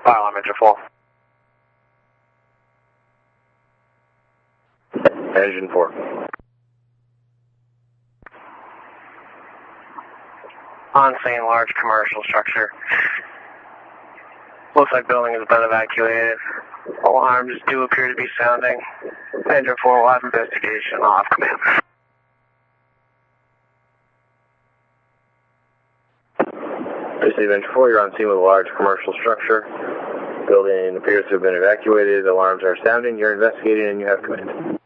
Fire alarm engine 4. Engine 4. On scene, large commercial structure. Looks like building has been evacuated. Alarms do appear to be sounding. Engine 4 will have investigation. I'll have command. Receive Engine 4, you're on scene with a large commercial structure. Building appears to have been evacuated. Alarms are sounding. You're investigating and you have command.